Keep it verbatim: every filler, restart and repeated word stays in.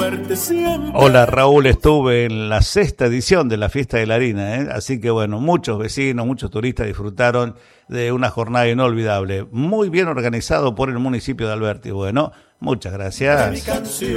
verte siempre. Hola Raúl, estuve en la sexta edición de la Fiesta de la Harina, ¿eh? Así que bueno, muchos vecinos, muchos turistas disfrutaron de una jornada inolvidable, muy bien organizado por el municipio de Alberti. Bueno, muchas gracias.